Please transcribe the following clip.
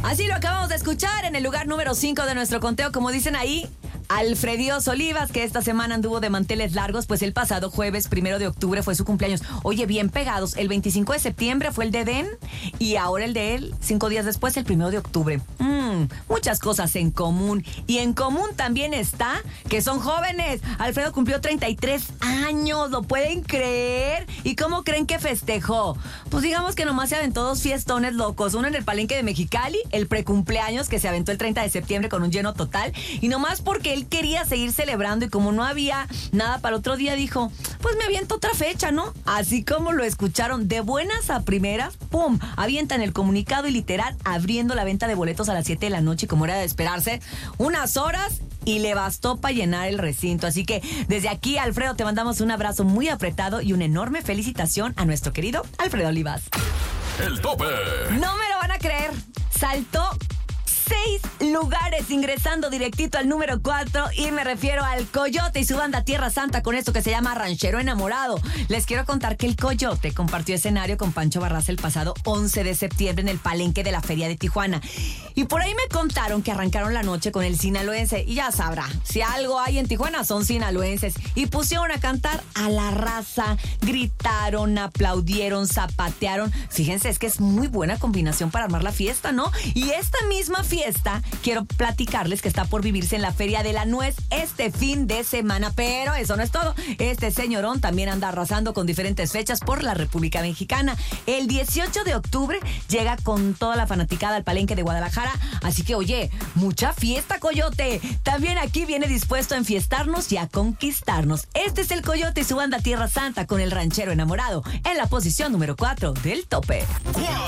Así lo acabamos de escuchar en el lugar número 5 de nuestro conteo, como dicen ahí, Alfredíos Olivas, que esta semana anduvo de manteles largos, pues el pasado jueves 1 de octubre fue su cumpleaños. Oye, bien pegados, el 25 de septiembre fue el de Den y ahora el de él, 5 días después, el 1 de octubre. Muchas cosas en común. Y en común también está que son jóvenes. Alfredo cumplió 33 años, ¿lo pueden creer? ¿Y cómo creen que festejó? Pues digamos que nomás se aventó 2 fiestones locos. Uno en el Palenque de Mexicali, el precumpleaños que se aventó el 30 de septiembre con un lleno total. Y nomás porque él quería seguir celebrando y como no había nada para otro día, dijo, pues me aviento otra fecha, ¿no? Así como lo escucharon, de buenas a primeras, ¡pum! Avientan el comunicado y literal abriendo la venta de boletos a las 7 de la noche, como era de esperarse, unas horas y le bastó para llenar el recinto. Así que desde aquí, Alfredo, te mandamos un abrazo muy apretado y una enorme felicitación a nuestro querido Alfredo Olivas. El tope. No me lo van a creer, saltó 6 lugares ingresando directito al número 4 y me refiero al Coyote y su banda Tierra Santa con esto que se llama Ranchero Enamorado. Les quiero contar que el Coyote compartió escenario con Pancho Barraza el pasado 11 de septiembre en el Palenque de la Feria de Tijuana. Y por ahí me contaron que arrancaron la noche con el sinaloense y ya sabrá, si algo hay en Tijuana son sinaloenses. Y pusieron a cantar a la raza, gritaron, aplaudieron, zapatearon. Fíjense, es que es muy buena combinación para armar la fiesta, ¿no? Y esta misma fiesta quiero platicarles que está por vivirse en la Feria de la Nuez este fin de semana, pero eso no es todo. Este señorón también anda arrasando con diferentes fechas por la República Mexicana. El 18 de octubre llega con toda la fanaticada al Palenque de Guadalajara, así que oye, mucha fiesta, Coyote. También aquí viene dispuesto a enfiestarnos y a conquistarnos. Este es el Coyote y su banda Tierra Santa con el Ranchero Enamorado en la posición número 4 del tope. 4.